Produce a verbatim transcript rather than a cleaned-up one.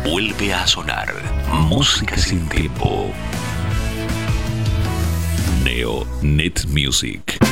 Vuelve a sonar música sin tiempo. Neo Net Music.